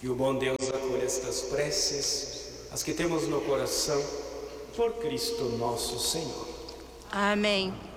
E o bom Deus acolha estas preces, as que temos no coração, por Cristo nosso Senhor. Amém.